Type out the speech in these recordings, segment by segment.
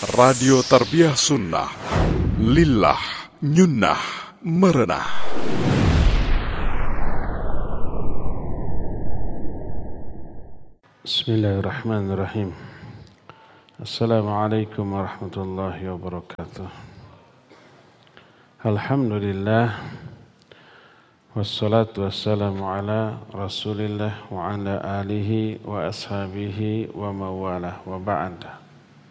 Radio Tarbiyah Sunnah Lillah Nyunnah Merenah. Bismillahirrahmanirrahim. Assalamualaikum warahmatullahi wabarakatuh. Alhamdulillah, wassalatu wassalamu ala rasulillah wa ala alihi wa ashabihi wa mawalah wa ba'da.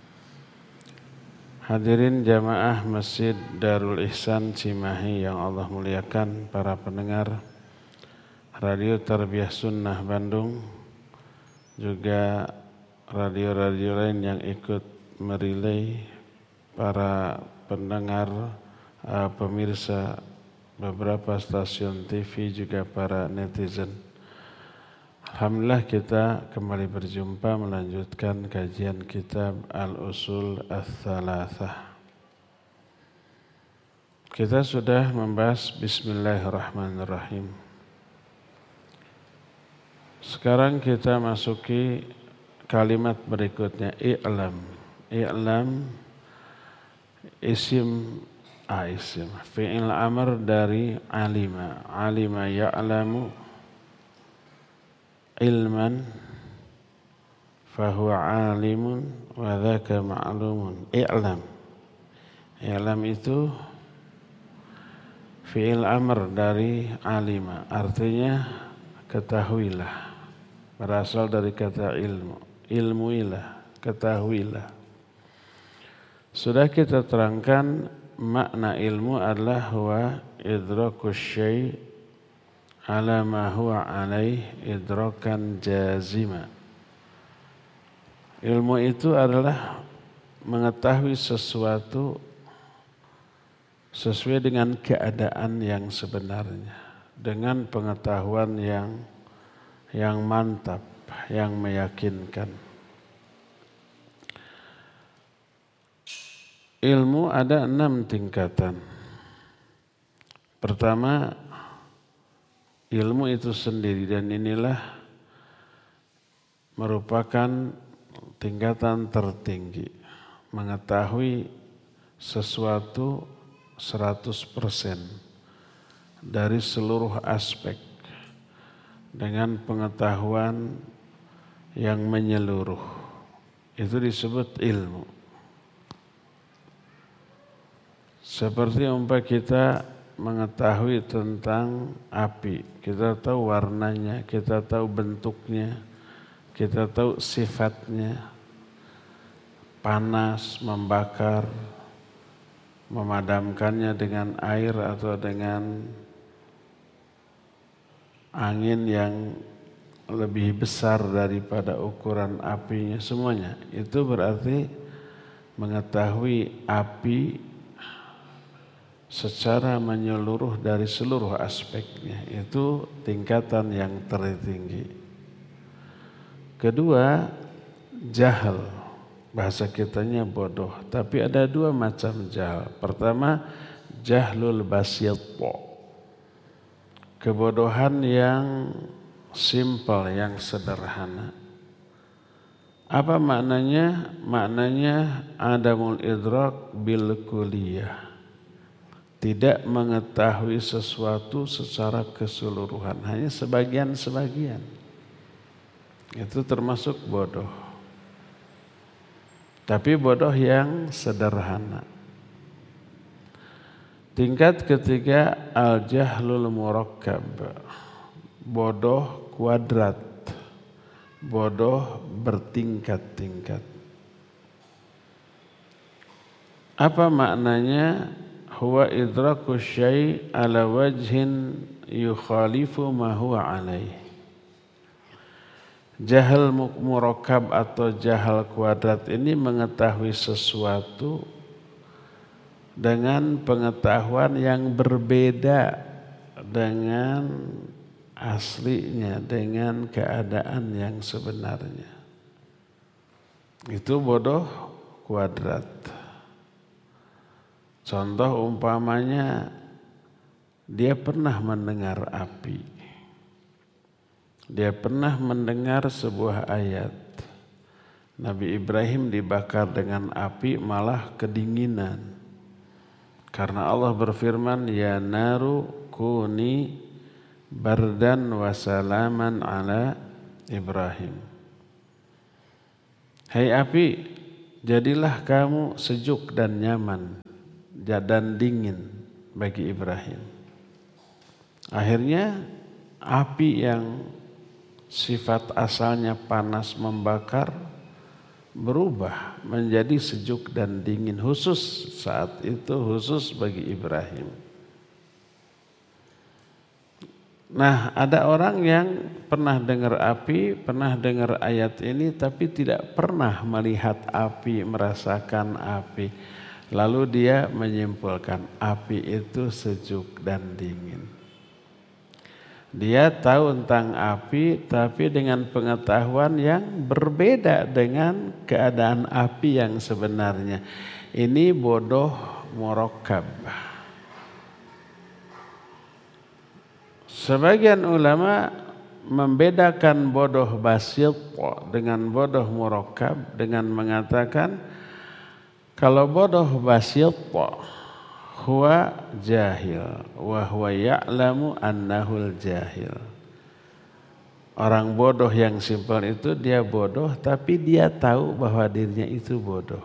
Hadirin jamaah Masjid Darul Ihsan Cimahi yang Allah muliakan, para pendengar Radio Tarbiyah Sunnah Bandung, juga radio-radio lain yang ikut merilai, para pendengar, pemirsa beberapa stasiun TV, juga para netizen. Alhamdulillah kita kembali berjumpa melanjutkan kajian kitab Al-Usul Ats-Tsalatsah. Kita sudah membahas Bismillahirrahmanirrahim. Sekarang kita masuki kalimat berikutnya, i'lam. I'lam isim fi'il amr dari alima. Alima ya'lamu ilman fahuwa alimun wa dzaka ma'lumun. I'lam. I'lam itu fi'il amr dari alima, artinya ketahuilah. Berasal dari kata ilmu. Ilmuilah, ketahuilah. Sudah kita terangkan makna ilmu adalah huwa idrakus syai' ala ma huwa alaih idrakan jazima. Ilmu itu adalah mengetahui sesuatu sesuai dengan keadaan yang sebenarnya, dengan pengetahuan yang mantap, yang meyakinkan. Ilmu ada 6 tingkatan. Pertama, ilmu itu sendiri, dan inilah merupakan tingkatan tertinggi. Mengetahui sesuatu 100% dari seluruh aspek dengan pengetahuan yang menyeluruh. Itu disebut ilmu. Seperti umpama kita mengetahui tentang api, kita tahu warnanya, kita tahu bentuknya, kita tahu sifatnya, panas, membakar, memadamkannya dengan air atau dengan angin yang lebih besar daripada ukuran apinya, semuanya. Itu berarti mengetahui api secara menyeluruh dari seluruh aspeknya. Itu tingkatan yang tertinggi. Kedua, jahal. Bahasa kitanya bodoh. Tapi ada 2 macam jahal. Pertama, jahlul basit. Kebodohan yang simpel, yang sederhana. Apa maknanya? Maknanya adamul idrak bil kulliyah. Tidak mengetahui sesuatu secara keseluruhan, hanya sebagian-sebagian. Itu termasuk bodoh. Tapi bodoh yang sederhana. Tingkat ketiga, al-jahlul murakkab. Bodoh kuadrat. Bodoh bertingkat-tingkat. Apa maknanya? Huwa idraku syai' ala wajhin yukhalifu ma huwa alaih. Jahal murakkab atau jahal kuadrat ini mengetahui sesuatu dengan pengetahuan yang berbeda dengan aslinya, dengan keadaan yang sebenarnya. Itu bodoh kuadrat. Contoh umpamanya, dia pernah mendengar api. Dia pernah mendengar sebuah ayat. Nabi Ibrahim dibakar dengan api malah kedinginan. Karena Allah berfirman, ya naru kuni bardan wa salaman ala Ibrahim. Hai api, jadilah kamu sejuk dan nyaman dan dingin bagi Ibrahim. Akhirnya api yang sifat asalnya panas membakar berubah menjadi sejuk dan dingin, khusus saat itu, khusus bagi Ibrahim. Nah, ada orang yang pernah dengar api, pernah dengar ayat ini, tapi tidak pernah melihat api, merasakan api. Lalu dia menyimpulkan api itu sejuk dan dingin. Dia tahu tentang api, tapi dengan pengetahuan yang berbeda dengan keadaan api yang sebenarnya. Ini bodoh murakkab. Sebagian ulama membedakan bodoh basit dengan bodoh murakkab dengan mengatakan kalau bodoh basit huwa jahil wa huwa ya'lamu annahul jahil. Orang bodoh yang simpel itu dia bodoh tapi dia tahu bahwa dirinya itu bodoh.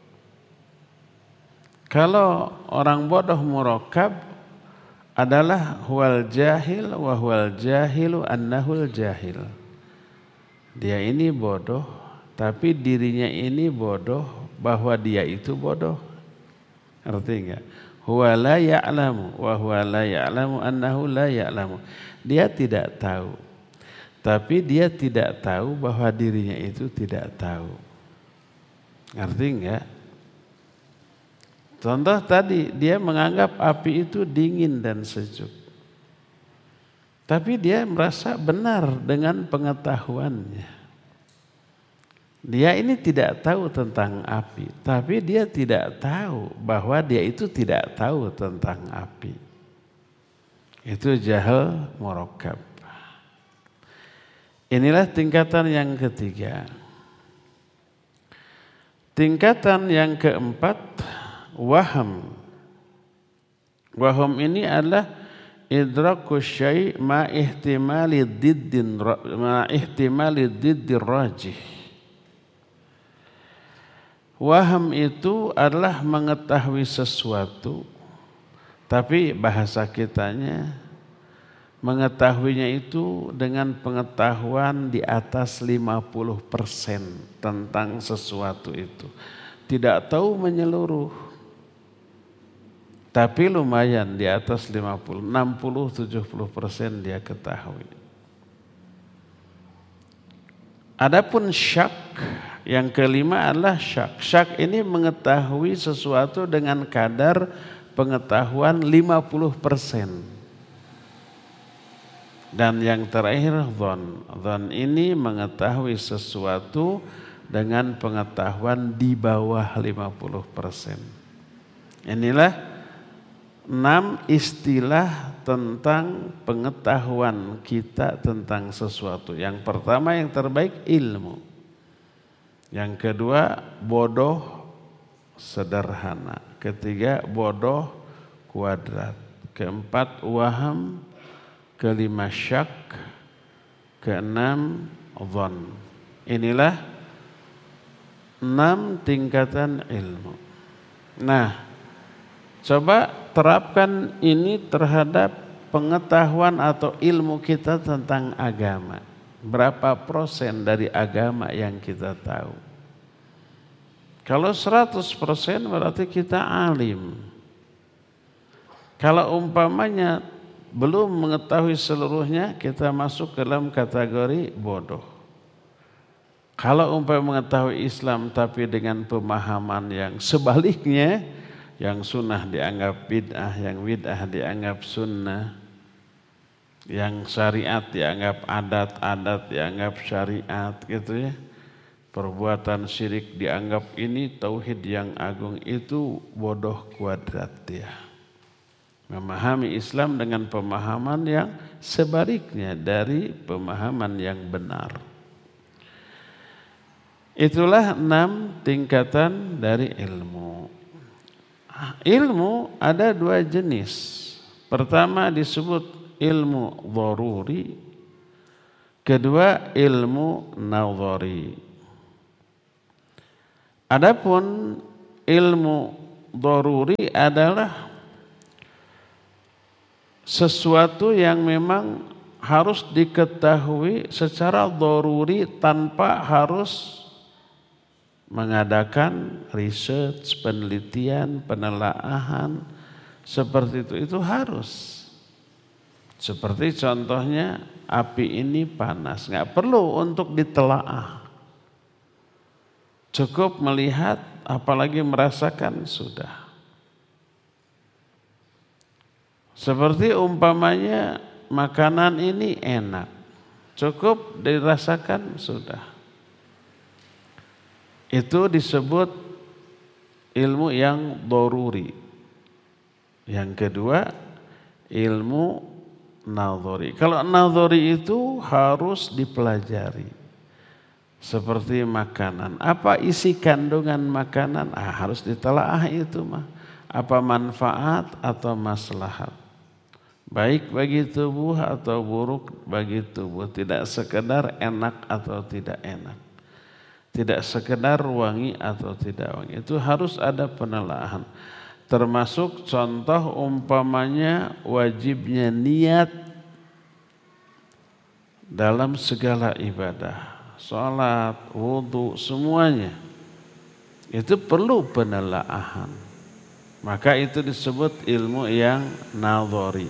Kalau orang bodoh murakkab adalah huwal jahil wa huwal jahilu annahul jahil. Dia ini bodoh tapi dirinya ini bodoh bahwa dia itu bodoh. Ngerti enggak? Huwa la ya'lamu wa huwa la ya'lamu annahu la ya'lamu. Dia tidak tahu. Tapi dia tidak tahu bahwa dirinya itu tidak tahu. Ngerti enggak? Contoh tadi, dia menganggap api itu dingin dan sejuk. Tapi dia merasa benar dengan pengetahuannya. Dia ini tidak tahu tentang api, tapi dia tidak tahu bahwa dia itu tidak tahu tentang api. Itu jahal murakkab. Inilah tingkatan yang ketiga. Tingkatan yang keempat, waham. Waham ini adalah idrakus syai' ma ihtimali diddir rajih. Waham itu adalah mengetahui sesuatu, tapi bahasa kitanya mengetahuinya itu dengan pengetahuan di atas 50% tentang sesuatu itu. Tidak tahu menyeluruh, tapi lumayan di atas 50, 60-70% dia ketahui. Adapun syak, yang kelima adalah syak. Syak ini mengetahui sesuatu dengan kadar pengetahuan 50%. Dan yang terakhir dhon. Dhon ini mengetahui sesuatu dengan pengetahuan di bawah 50%. Inilah 6 istilah tentang pengetahuan kita tentang sesuatu. Yang pertama yang terbaik ilmu. Yang kedua bodoh sederhana. Ketiga bodoh kuadrat. Keempat waham. Kelima syak. Keenam dhon. Inilah 6 tingkatan ilmu. Nah, coba terapkan ini terhadap pengetahuan atau ilmu kita tentang agama. Berapa persen dari agama yang kita tahu? Kalau 100% berarti kita alim. Kalau umpamanya belum mengetahui seluruhnya, kita masuk ke dalam kategori bodoh. Kalau umpamanya mengetahui Islam tapi dengan pemahaman yang sebaliknya, yang sunnah dianggap bid'ah, yang bid'ah dianggap sunnah, yang syariat dianggap adat dianggap syariat gitu ya. Perbuatan syirik dianggap ini tauhid yang agung, itu bodoh kuadrat dia. Memahami Islam dengan pemahaman yang sebaliknya dari pemahaman yang benar. Itulah 6 tingkatan dari ilmu. Ilmu ada 2 jenis. Pertama disebut ilmu dharuri, kedua ilmu nadhari. Adapun ilmu dharuri adalah sesuatu yang memang harus diketahui secara dharuri tanpa harus mengadakan research, penelitian, penelaahan seperti itu harus. Seperti contohnya api ini panas, nggak perlu untuk ditelaah. Cukup melihat, apalagi merasakan sudah. Seperti umpamanya makanan ini enak, cukup dirasakan sudah. Itu disebut ilmu yang dharuri. Yang kedua ilmu nadhari. Kalau nadhari itu harus dipelajari. Seperti makanan. Apa isi kandungan makanan? Harus ditelaah itu mah. Apa manfaat atau maslahat? Baik bagi tubuh atau buruk bagi tubuh. Tidak sekedar enak atau tidak enak. Tidak sekedar wangi atau tidak wangi. Itu harus ada penelaahan. Termasuk contoh umpamanya wajibnya niat dalam segala ibadah. Salat, wudu, semuanya. Itu perlu penelaahan. Maka itu disebut ilmu yang nadhari.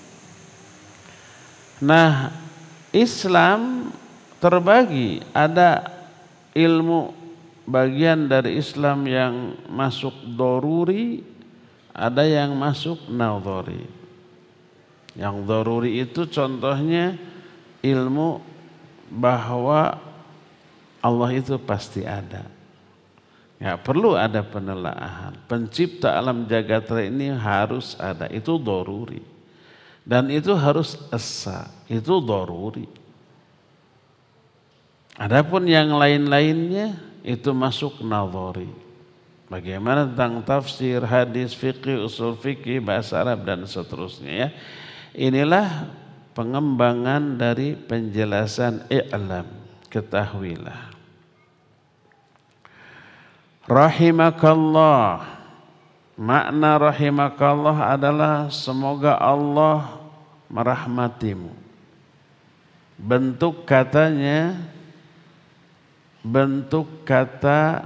Nah, Islam terbagi, ada ilmu bagian dari Islam yang masuk dharuri, ada yang masuk nadhari. Yang dharuri itu contohnya ilmu bahwa Allah itu pasti ada. Ya, perlu ada penelaahan. Pencipta alam jagat raya ini harus ada, itu dharuri. Dan itu harus esa, itu dharuri. Adapun yang lain-lainnya itu masuk nadhari. Bagaimana tentang tafsir, hadis, fikih, usul fikih, bahasa Arab dan seterusnya ya. Inilah pengembangan dari penjelasan i'lam, ketahuilah. Rahimakallah. Makna rahimakallah adalah semoga Allah merahmatimu. Bentuk katanya bentuk kata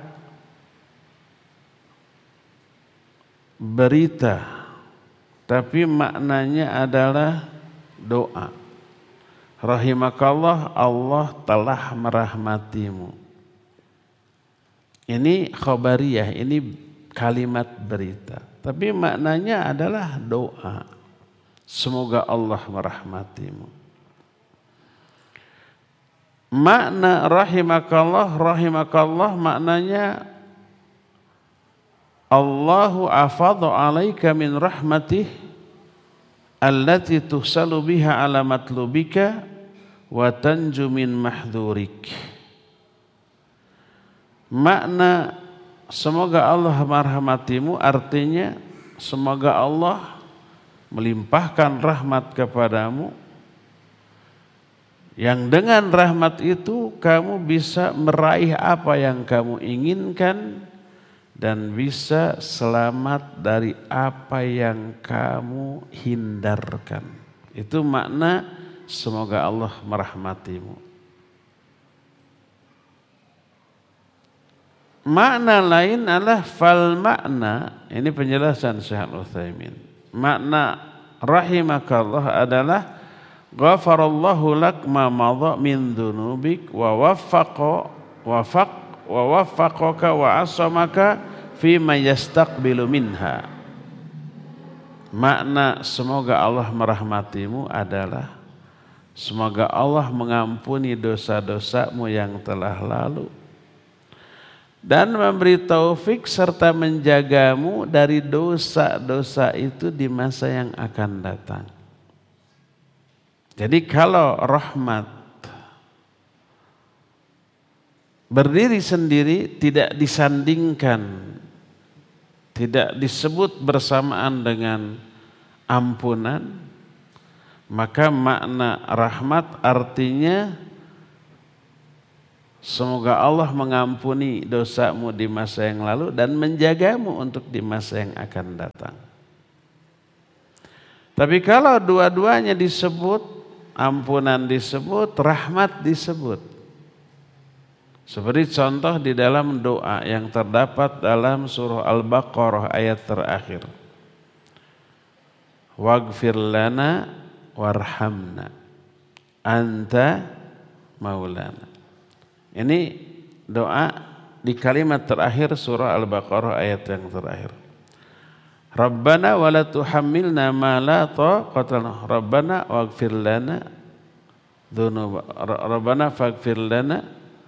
berita, tapi maknanya adalah doa. Rahimakallah, Allah telah merahmatimu. Ini khabariyah, ini kalimat berita, tapi maknanya adalah doa. Semoga Allah merahmatimu. Makna rahimakallah maknanya Allahu afadha alaika min rahmatih allati tuhsalu biha ala matlubika wa tanju min mahdhurik. Makna semoga Allah merahmatimu artinya semoga Allah melimpahkan rahmat kepadamu, yang dengan rahmat itu kamu bisa meraih apa yang kamu inginkan dan bisa selamat dari apa yang kamu hindarkan. Itu makna semoga Allah merahmatimu. Makna lain adalah fal makna, ini penjelasan Syekh Al-Utsaimin. Makna rahimakallah adalah ghafarallahu lak ma madha min dzunubik wa waffaqaka wa asamaka fi ma yastaqbilu minha. Makna semoga Allah merahmatimu adalah semoga Allah mengampuni dosa-dosamu yang telah lalu dan memberi taufik serta menjagamu dari dosa-dosa itu di masa yang akan datang. Jadi kalau rahmat berdiri sendiri, tidak disandingkan, tidak disebut bersamaan dengan ampunan, maka makna rahmat artinya semoga Allah mengampuni dosamu di masa yang lalu dan menjagamu untuk di masa yang akan datang. Tapi kalau dua-duanya disebut, ampunan disebut, rahmat disebut. Seperti contoh di dalam doa yang terdapat dalam surah Al-Baqarah ayat terakhir. Waghfir lana warhamna anta maulana. Ini doa di kalimat terakhir surah Al-Baqarah ayat yang terakhir. Rabbana wa la tuhammilna ma la taqata lana. Rabbana waghfir lana dzunuba. Rabbana faghfir lana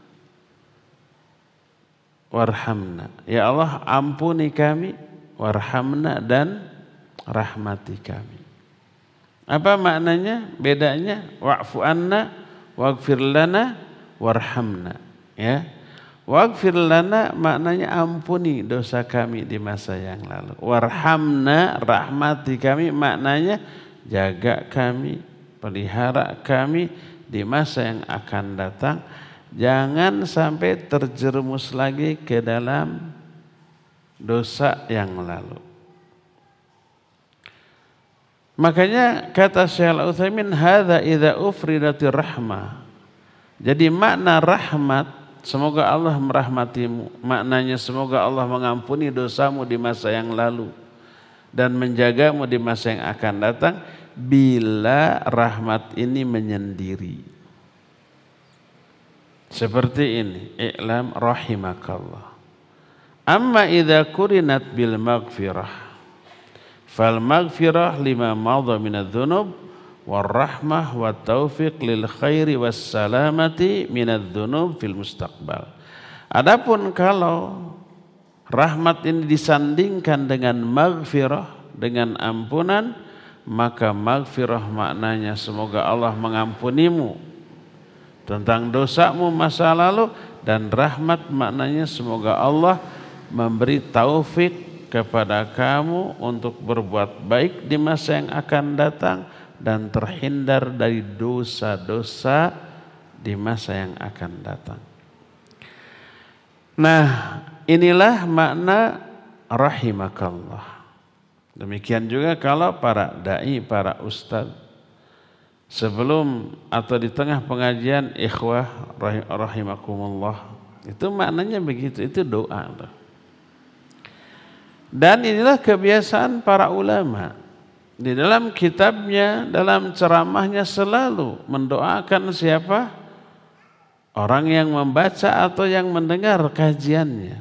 warhamna. Ya Allah, ampuni kami, warhamna, dan rahmati kami. Apa maknanya? Bedanya wa'fu anna, waghfir lana, warhamna. Ya. Waghfir lana maknanya ampuni dosa kami di masa yang lalu. Warhamna, rahmati kami maknanya jaga kami, pelihara kami di masa yang akan datang. Jangan sampai terjerumus lagi ke dalam dosa yang lalu. Makanya kata Syekh Al-Utsaimin, hadza idza ufridatir rahmah. Jadi makna rahmat, semoga Allah merahmatimu, maknanya semoga Allah mengampuni dosamu di masa yang lalu dan menjagamu di masa yang akan datang, bila rahmat ini menyendiri. Seperti ini, i'lam rahimakallah. Amma idza kurinat bil maghfirah, fal maghfirah lima madha minadz dzunub war rahmah wat taufiq lil khairi was salamati minadz dzunub fil mustaqbal. Adapun kalau rahmat ini disandingkan dengan maghfirah, dengan ampunan, maka maghfirah maknanya semoga Allah mengampunimu tentang dosamu masa lalu, dan rahmat maknanya semoga Allah memberi taufik kepada kamu untuk berbuat baik di masa yang akan datang dan terhindar dari dosa-dosa di masa yang akan datang. Nah, inilah makna rahimakallah. Demikian juga kalau para dai, para ustadz, sebelum atau di tengah pengajian, ikhwah rahimakumullah, itu maknanya begitu, itu doa. Dan inilah kebiasaan para ulama. Di dalam kitabnya, dalam ceramahnya selalu mendoakan siapa? Orang yang membaca atau yang mendengar kajiannya.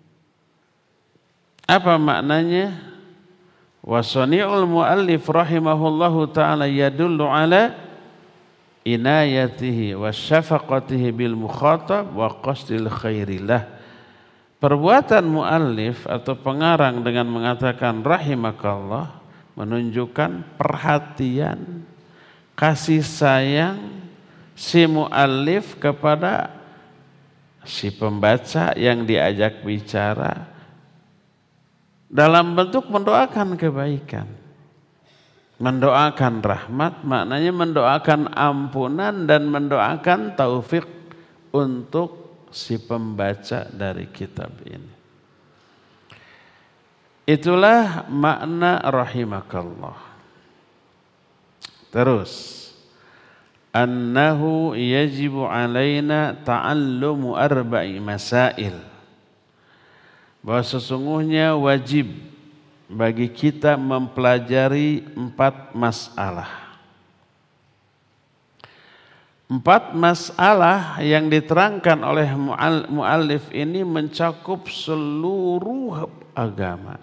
Apa maknanya? Wasani'ul muallif rahimahullahu ta'ala yadullu ala inayatihi wa syafaqatihi bil mukhatab wa qasdil khairillah. Perbuatan muallif atau pengarang dengan mengatakan rahimakallah menunjukkan perhatian, kasih sayang si muallif kepada si pembaca yang diajak bicara, dalam bentuk mendoakan kebaikan, mendoakan rahmat, maknanya mendoakan ampunan dan mendoakan taufik untuk si pembaca dari kitab ini. Itulah makna rahimakallah. Terus, annahu yajibu alaina ta'allumu arba'i masail. Bahwa sesungguhnya wajib bagi kita mempelajari 4 masalah. 4 masalah yang diterangkan oleh muallif ini mencakup seluruh agama.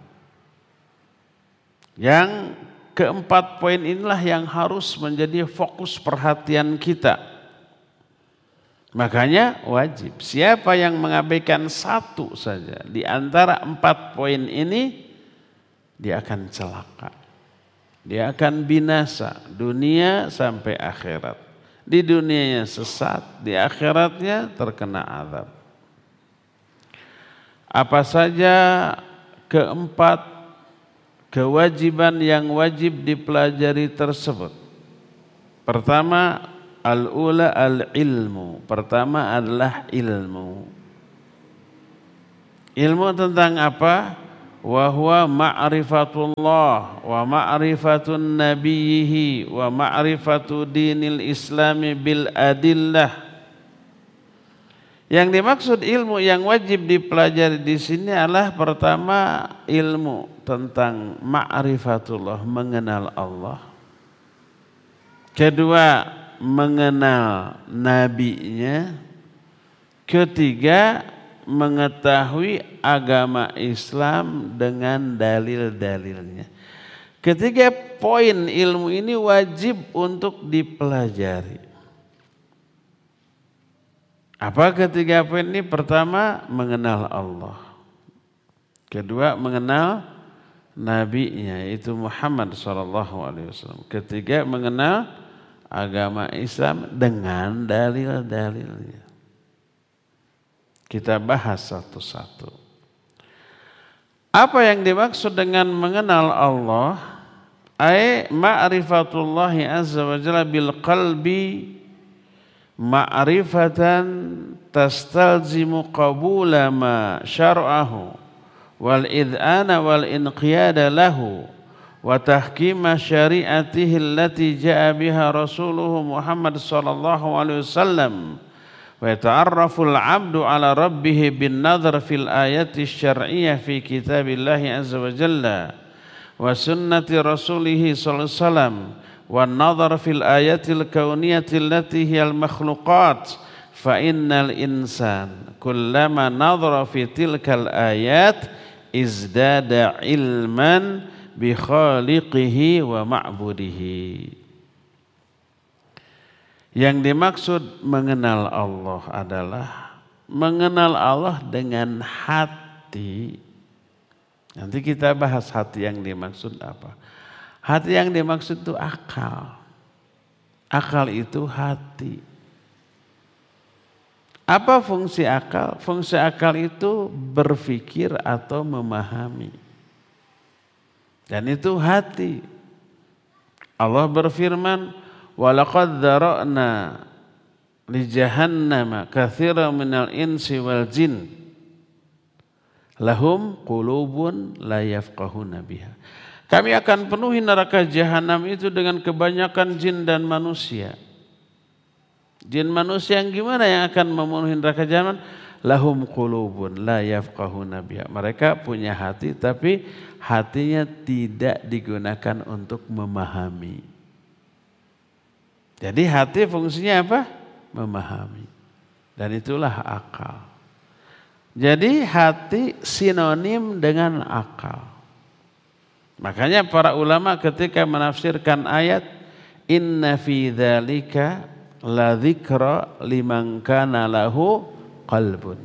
Yang keempat poin inilah yang harus menjadi fokus perhatian kita. Makanya wajib. Siapa yang mengabaikan satu saja di antara 4 poin ini, dia akan celaka. Dia akan binasa dunia sampai akhirat. Di dunianya sesat, di akhiratnya terkena azab. Apa saja keempat kewajiban yang wajib dipelajari tersebut? Pertama, al-ula al-ilmu. Pertama adalah ilmu. Ilmu tentang apa? Wa huwa ma'rifatullah wa ma'rifatun nabiyhi wa ma'rifatu dinil islami bil adillah. Yang dimaksud ilmu yang wajib dipelajari di sini adalah pertama ilmu tentang ma'rifatullah, mengenal Allah. Kedua, mengenal nabinya. Ketiga, mengetahui agama Islam dengan dalil-dalilnya. Ketiga poin ilmu ini wajib untuk dipelajari. Apa ketiga poin ini? Pertama, mengenal Allah. Kedua, mengenal nabinya, yaitu Muhammad SAW. Ketiga, mengenal agama Islam dengan dalil-dalilnya. Kita bahas satu-satu. Apa yang dimaksud dengan mengenal Allah? Ai ma'rifatullahi azza wa jalla bil qalbi ma'rifatan tastalzimu qabula ma syar'ahu wal id'ana wal inqiyada lahu wa tahkima syari'atihi allati ja'a biha rasuluhu Muhammad sallallahu alaihi wasallam. Wa yata'arrafu al-'abdu 'ala rabbih bin nadhar fil ayati syar'iyyah fi kitabillahi azza wa jalla wa sunnati rasulih sallallahu alaihi wasallam wa nadhar fil ayatil kauniyati allati hiyal makhluqat fa innal insan kullama nadhara fi tilkal ayat izdada ilman bi khaliqihi wa ma'budihi. Yang dimaksud mengenal Allah adalah mengenal Allah dengan hati. Nanti kita bahas hati yang dimaksud apa. Hati yang dimaksud itu akal. Akal itu hati. Apa fungsi akal? Fungsi akal itu berpikir atau memahami. Dan itu hati. Allah berfirman, وَلَقَدْ ذَرَأْنَا لِجَهَنَّمَ كَثِيرًا مِنَ الْإِنسِ وَالْجِنِّ لَهُمْ قُلُوبٌ لَا يَفْقَهُونَ بِهَا. Kami akan penuhi neraka jahanam itu dengan kebanyakan jin dan manusia. Jin manusia yang gimana yang akan memenuhi neraka jahanam? Lahum qulubun la yafqahuna biha. Mereka punya hati tapi hatinya tidak digunakan untuk memahami. Jadi hati fungsinya apa? Memahami. Dan itulah akal. Jadi hati sinonim dengan akal. Makanya para ulama ketika menafsirkan ayat inna fi dzalika la dzikra liman kana lahu qalbun.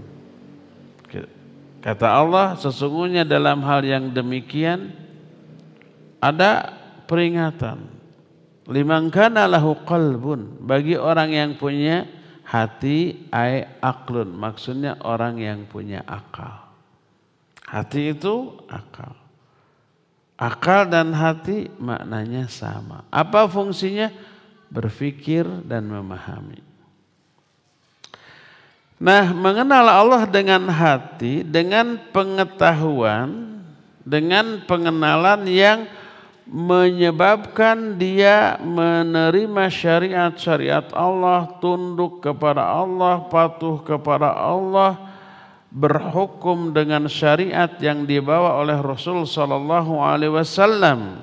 Kata Allah, sesungguhnya dalam hal yang demikian ada peringatan. Liman kana lahu qalbun, bagi orang yang punya hati, ai aqlun, maksudnya orang yang punya akal. Hati itu akal. Akal dan hati maknanya sama. Apa fungsinya? Berpikir dan memahami. Nah, mengenal Allah dengan hati, dengan pengetahuan, dengan pengenalan yang menyebabkan dia menerima syariat-syariat Allah, tunduk kepada Allah, patuh kepada Allah, berhukum dengan syariat yang dibawa oleh Rasul sallallahu alaihi wasallam.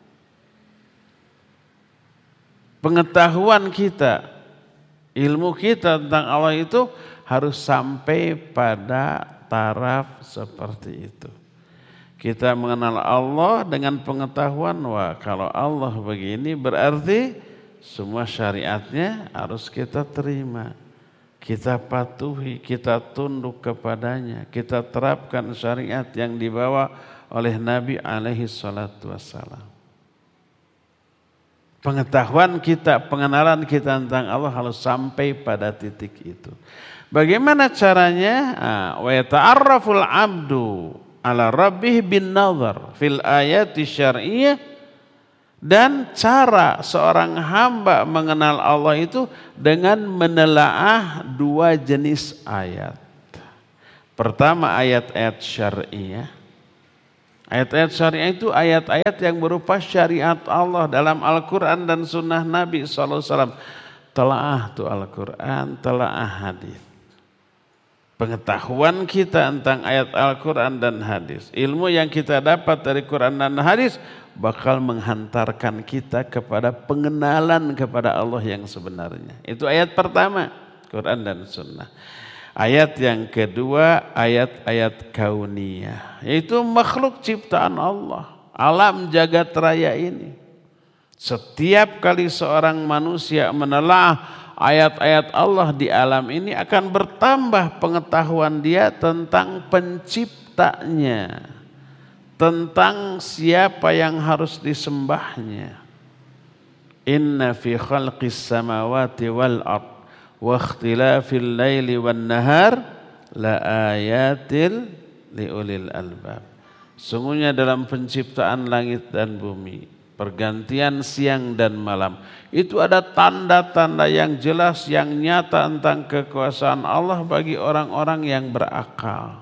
Pengetahuan kita, ilmu kita tentang Allah itu harus sampai pada taraf seperti itu. Kita mengenal Allah dengan pengetahuan, wah kalau Allah begini berarti semua syariatnya harus kita terima. Kita patuhi, kita tunduk kepadanya, kita terapkan syariat yang dibawa oleh Nabi alaihi salatu wassalam. Pengetahuan kita, pengenalan kita tentang Allah harus sampai pada titik itu. Bagaimana caranya? Wa yata'arraful 'abdu ala rabbih bin nazar fil ayati syar'iyyah, dan cara seorang hamba mengenal Allah itu dengan menelaah dua jenis ayat. Pertama, ayat-ayat syar'iyyah. Ayat-ayat syariah itu ayat-ayat yang berupa syariat Allah dalam Al-Quran dan sunnah Nabi SAW. Telaah itu Al-Quran, telaah hadis. Pengetahuan kita tentang ayat Al-Quran dan hadis, ilmu yang kita dapat dari Quran dan hadis bakal menghantarkan kita kepada pengenalan kepada Allah yang sebenarnya. Itu ayat pertama, Quran dan sunnah. Ayat yang kedua, ayat-ayat kauniyah, yaitu makhluk ciptaan Allah, alam jagat raya ini. Setiap kali seorang manusia menelaah ayat-ayat Allah di alam ini, akan bertambah pengetahuan dia tentang penciptanya, tentang siapa yang harus disembahnya. Inna fi khalqis samawati wal ard wa ikhtilafil laili wan nahar la ayatil liulil albab. Sungguhnya dalam penciptaan langit dan bumi, pergantian siang dan malam, itu ada tanda-tanda yang jelas, yang nyata tentang kekuasaan Allah bagi orang-orang yang berakal.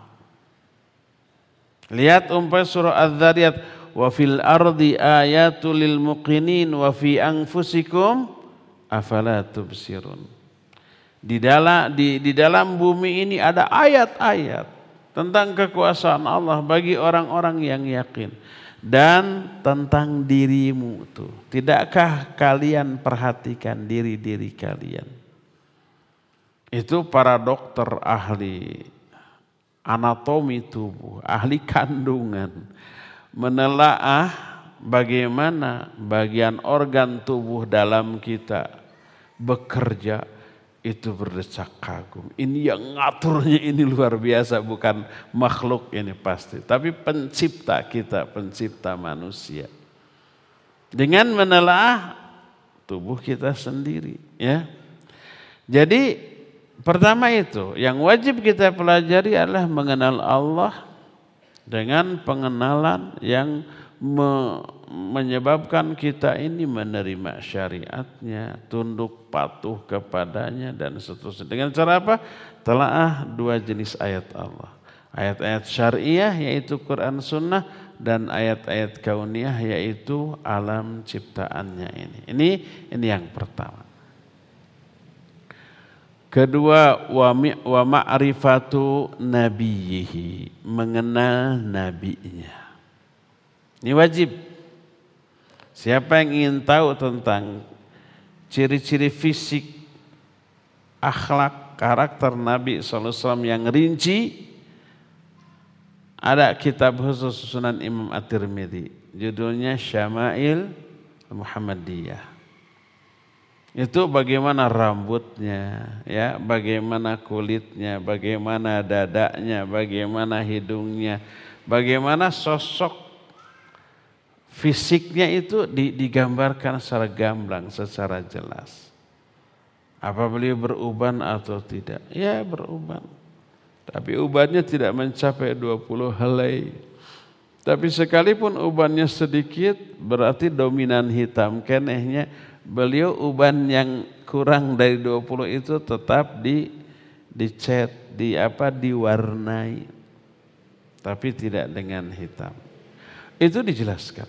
Lihat umpamanya surah Az-Zariyat, wa fil ardi ayatul lil muqinin wa fi anfusikum afala tubsirun. Di dalam bumi ini ada ayat-ayat tentang kekuasaan Allah bagi orang-orang yang yakin. Dan tentang dirimu tuh, tidakkah kalian perhatikan diri-diri kalian? Itu para dokter ahli anatomi tubuh, ahli kandungan, menelaah bagaimana bagian organ tubuh dalam kita bekerja, itu berdecak kagum. Ini yang ngaturnya ini luar biasa, bukan makhluk ini pasti, tapi pencipta kita, pencipta manusia. Dengan menelaah tubuh kita sendiri, ya. Jadi pertama itu yang wajib kita pelajari adalah mengenal Allah dengan pengenalan yang menyebabkan kita ini menerima syariatnya, tunduk patuh kepadanya dan seterusnya. Dengan cara apa? Telaah dua jenis ayat Allah. Ayat-ayat syariah yaitu Quran Sunnah, dan ayat-ayat kauniyah yaitu alam ciptaannya ini. Ini yang pertama. Kedua, wa ma'rifatu nabiyhi, mengenal nabinya. Ini wajib. Siapa yang ingin tahu tentang ciri-ciri fisik, akhlak, karakter Nabi SAW yang rinci, ada kitab khusus Sunan Imam At-Tirmidzi, judulnya Syama'il Muhammadiyah. Itu bagaimana rambutnya, ya, bagaimana kulitnya, bagaimana dadanya, bagaimana hidungnya, bagaimana sosok fisiknya itu digambarkan secara gamblang, secara jelas. Apa beliau beruban atau tidak? Ya, beruban. Tapi ubannya tidak mencapai 20 helai. Tapi sekalipun ubannya sedikit, berarti dominan hitam. Kenehnya beliau uban yang kurang dari 20 itu tetap dicat, diwarnai. Tapi tidak dengan hitam. Itu dijelaskan.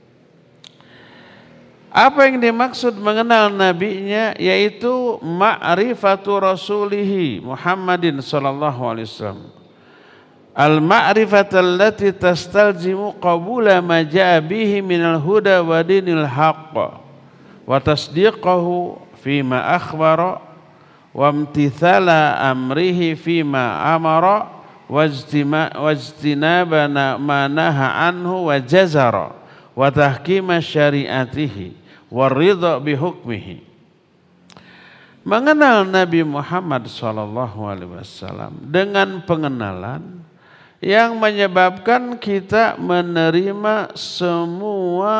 Apa yang dimaksud mengenal nabinya, yaitu ma'rifatu rasulihi Muhammadin sallallahu alaihi wasallam. Al-ma'rifatu allati tastalzimu qabula ma jaa bihi minal huda wa dinil haqq wa tasdiqahu fima akhbara wa imtithala amrihi fima amara wajtinaba ma naha anhu wa jazara wa tahkima syariatihi waridha bihukmihi. Mengenal Nabi Muhammad SAW dengan pengenalan yang menyebabkan kita menerima semua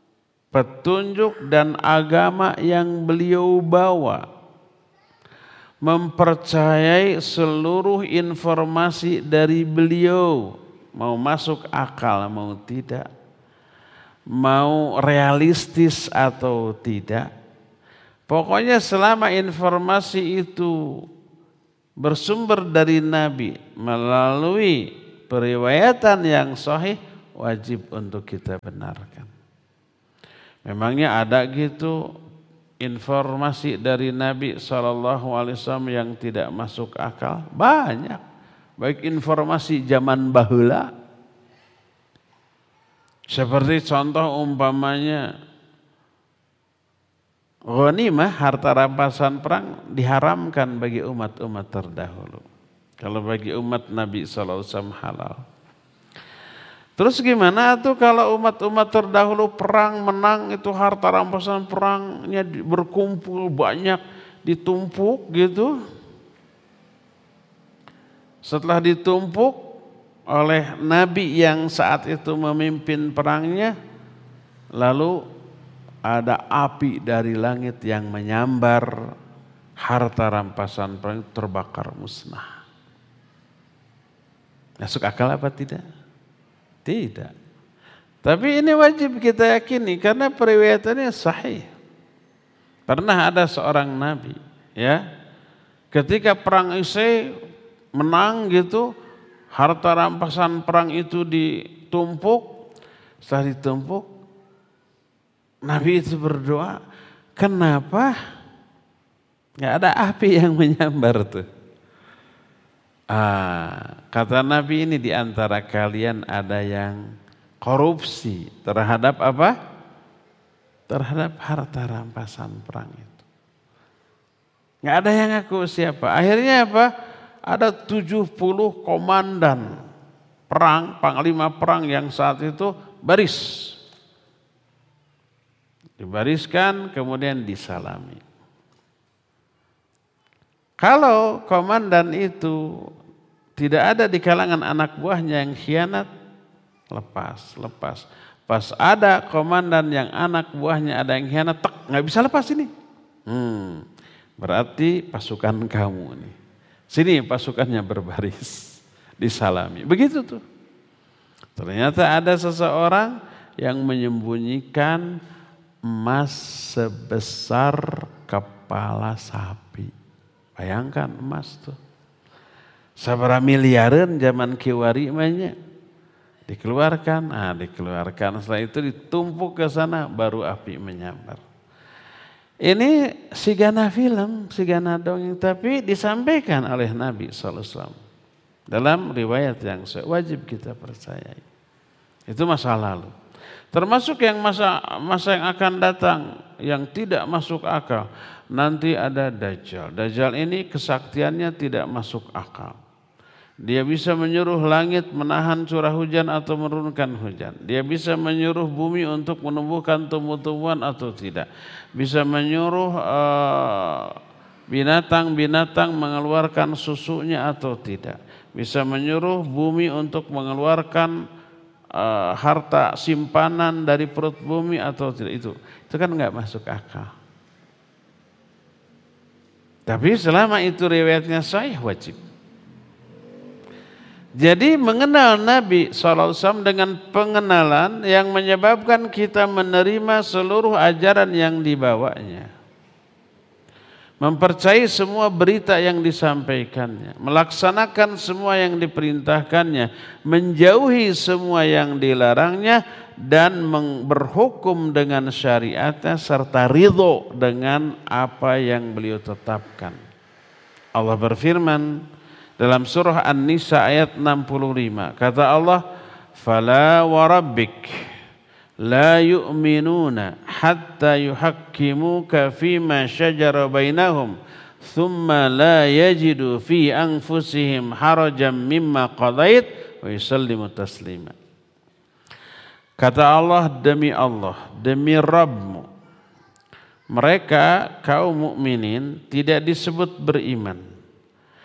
petunjuk dan agama yang beliau bawa, mempercayai seluruh informasi dari beliau, mau masuk akal mau tidak, mau realistis atau tidak. Pokoknya selama informasi itu bersumber dari Nabi melalui periwayatan yang sahih, wajib untuk kita benarkan. Memangnya ada gitu informasi dari Nabi SAW yang tidak masuk akal? Banyak. Baik informasi zaman bahula, seperti contoh umpamanya ghanimah, harta rampasan perang diharamkan bagi umat-umat terdahulu. Kalau bagi umat Nabi SAW halal. Terus gimana tuh kalau umat-umat terdahulu perang menang, itu harta rampasan perangnya berkumpul banyak, ditumpuk gitu. Setelah ditumpuk oleh Nabi yang saat itu memimpin perangnya, lalu ada api dari langit yang menyambar harta rampasan perang, terbakar musnah. Masuk akal apa tidak? Tidak. Tapi ini wajib kita yakini karena periwayatannya sahih. Pernah ada seorang nabi, ya, ketika perang Isai menang gitu, harta rampasan perang itu ditumpuk. Setelah ditumpuk, Nabi itu berdoa, kenapa nggak ada api yang menyambar tuh? Kata Nabi, ini di antara kalian ada yang korupsi terhadap apa? Terhadap harta rampasan perang itu. Nggak ada yang ngaku siapa. Akhirnya apa? Ada 70 komandan perang, panglima perang yang saat itu baris. Dibariskan kemudian disalami. Kalau komandan itu tidak ada di kalangan anak buahnya yang khianat, lepas. Pas ada komandan yang anak buahnya ada yang khianat, nggak bisa lepas ini. Berarti pasukan kamu nih. Sini pasukannya berbaris, disalami. Begitu tuh. Ternyata ada seseorang yang menyembunyikan emas sebesar kepala sapi. Bayangkan emas tuh. Sabara miliaran zaman kiwari mainnya. Dikeluarkan, dikeluarkan. Setelah itu ditumpuk ke sana, baru api menyambar. Ini sigana film, sigana dongeng, tapi disampaikan oleh Nabi SAW. Dalam riwayat yang wajib kita percayai. Itu masa lalu. Termasuk yang masa yang akan datang, yang tidak masuk akal. Nanti ada Dajjal. Dajjal ini kesaktiannya tidak masuk akal. Dia bisa menyuruh langit menahan curah hujan atau menurunkan hujan. Dia bisa menyuruh bumi untuk menumbuhkan tumbuh-tumbuhan atau tidak. Bisa menyuruh binatang-binatang mengeluarkan susunya atau tidak. Bisa menyuruh bumi untuk mengeluarkan harta simpanan dari perut bumi atau tidak. Itu kan nggak masuk akal. Tapi selama itu riwayatnya sahih, wajib. Jadi mengenal Nabi SAW dengan pengenalan yang menyebabkan kita menerima seluruh ajaran yang dibawanya. Mempercayai semua berita yang disampaikannya. Melaksanakan semua yang diperintahkannya. Menjauhi semua yang dilarangnya. Dan berhukum dengan syariatnya serta ridho dengan apa yang beliau tetapkan. Allah berfirman dalam surah An-Nisa ayat 65. Kata Allah, "Fala wa rabbik la yu'minuna hatta yuhakkimuka fima syajara bainahum thumma la yajidu fi anfusihim harajan mimma qadait wa yusallimu taslima." Kata Allah, demi Rabbmu, mereka kaum mukminin tidak disebut beriman,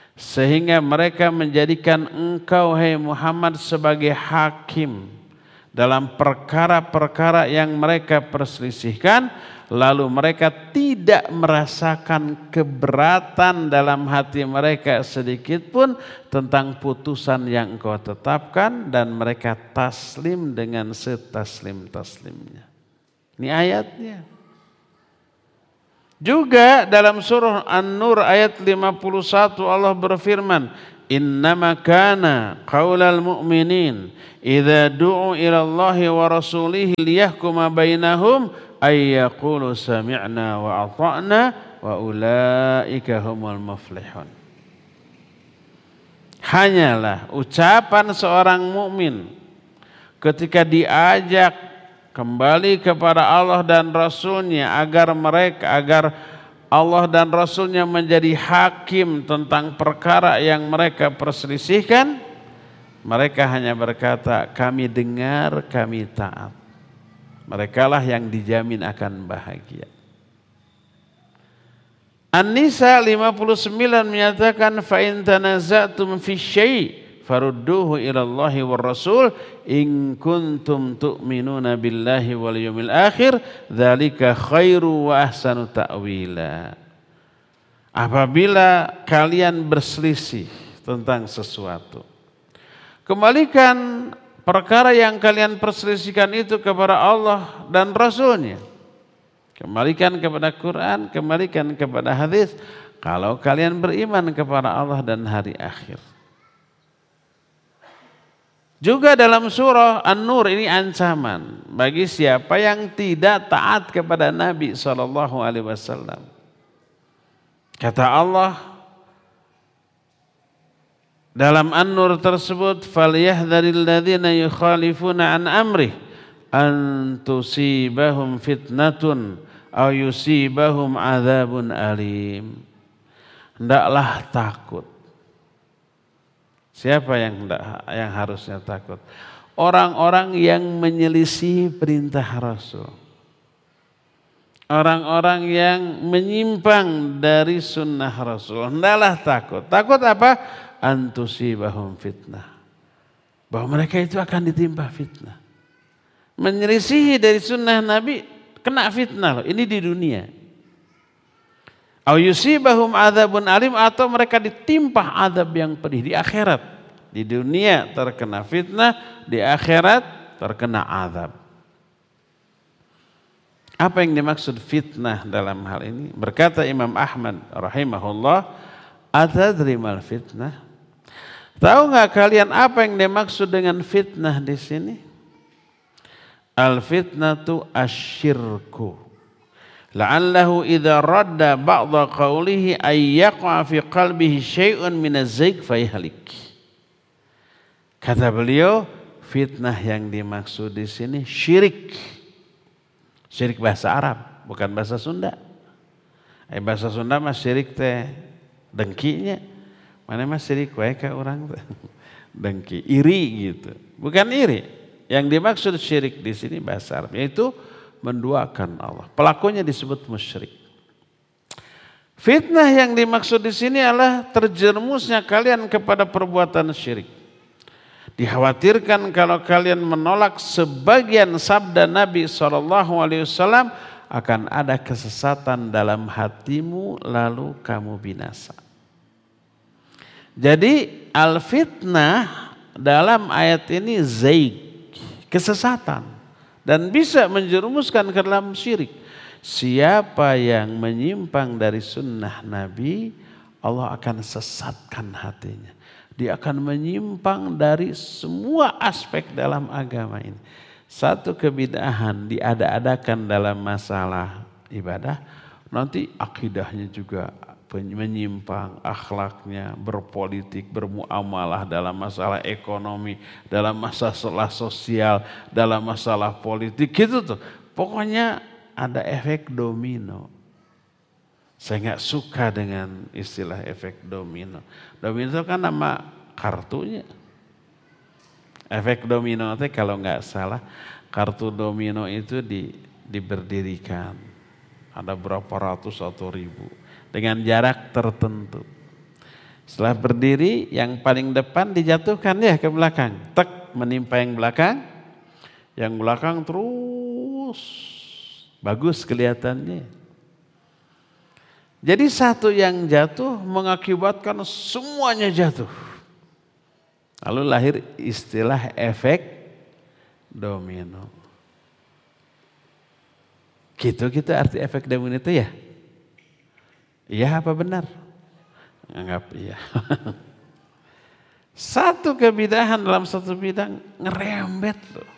sehingga mereka menjadikan engkau, hai Muhammad, sebagai hakim dalam perkara-perkara yang mereka perselisihkan, lalu mereka tidak merasakan keberatan dalam hati mereka sedikit pun tentang putusan yang engkau tetapkan, dan mereka taslim dengan setaslim-taslimnya. Ini ayatnya. Juga dalam surah An-Nur ayat 51 Allah berfirman, innama kana qaulal mu'minin idza du'u ila Allahi wa rasulihi liyahkuma bainahum ay yaqulu sami'na wa ata'na wa ulaika humul muflihun. Hanyalah ucapan seorang mukmin ketika diajak kembali kepada Allah dan Rasulnya agar Allah dan Rasulnya menjadi hakim tentang perkara yang mereka perselisihkan, mereka hanya berkata, kami dengar, kami taat. Merekalah yang dijamin akan bahagia. An-Nisa 59 menyatakan, fa in tanaza'tum fi syai' farudduhu ila Allahi war Rasul in kuntum tu'minuna billahi wal yawmil akhir dzalika khairu wa ahsanu ta'wila. Apabila kalian berselisih tentang sesuatu, kembalikan perkara yang kalian perselisihkan itu kepada Allah dan Rasulnya. Kembalikan kepada Quran, kembalikan kepada hadis, kalau kalian beriman kepada Allah dan hari akhir. Juga dalam surah An-Nur ini ancaman bagi siapa yang tidak taat kepada Nabi SAW. Kata Allah dalam An-Nur tersebut, falyahdharil ladzina yukhalifuna an amrih an tusibahum fitnatun aw yusibahum adzabun alim. Hendaklah takut. Siapa yang harusnya takut? Orang-orang yang menyelisih perintah Rasul. Orang-orang yang menyimpang dari sunnah Rasul. Hendaklah takut. Takut apa? Antusibahum fitnah. Bahwa mereka itu akan ditimpa fitnah. Menyelisihi dari sunnah Nabi, kena fitnah. Ini di dunia. Au yusibahum adzabun alim, atau mereka ditimpa azab yang pedih di akhirat. Di dunia terkena fitnah, di akhirat terkena azab. Apa yang dimaksud fitnah dalam hal ini? Berkata Imam Ahmad rahimahullah, atadri mal fitnah? Tahu nggak kalian apa yang dimaksud dengan fitnah di sini? Al fitnatu asyirku. La'allahu idza radda ba'dha qawlihi ay yaqa fi qalbihi syai'un min az-zayg fayhalik. Kata beliau, fitnah yang dimaksud di sini syirik. Syirik bahasa Arab, bukan bahasa Sunda. Bahasa Sunda mah syirik teh dengkinya. Mana mah syirik wae ka urang teh. Dengki, iri gitu. Bukan iri. Yang dimaksud syirik di sini bahasa Arab yaitu menduakan Allah. Pelakunya disebut musyrik. Fitnah yang dimaksud di sini adalah terjerumusnya kalian kepada perbuatan syirik. Dikhawatirkan kalau kalian menolak sebagian sabda Nabi SAW akan ada kesesatan dalam hatimu lalu kamu binasa. Jadi al-fitnah dalam ayat ini zaig, kesesatan. Dan bisa menjerumuskan ke dalam syirik. Siapa yang menyimpang dari sunnah Nabi, Allah akan sesatkan hatinya. Dia akan menyimpang dari semua aspek dalam agama ini. Satu kebidahan diada-adakan dalam masalah ibadah, nanti akidahnya juga menyimpang, akhlaknya, berpolitik, bermuamalah dalam masalah ekonomi, dalam masalah sosial, dalam masalah politik, gitu tuh. Pokoknya ada efek domino. Saya nggak suka dengan istilah efek domino. Domino itu kan nama kartunya. Efek domino itu kalau nggak salah, kartu domino itu diberdirikan. Ada berapa ratus atau ribu. Dengan jarak tertentu. Setelah berdiri, yang paling depan dijatuhkan ya ke belakang. Tek, menimpa yang belakang. Yang belakang terus bagus kelihatannya. Jadi satu yang jatuh mengakibatkan semuanya jatuh. Lalu lahir istilah efek domino. Gitu arti efek domino itu ya? Iya apa benar? Anggap iya. Satu kebidahan dalam satu bidang ngerembet loh.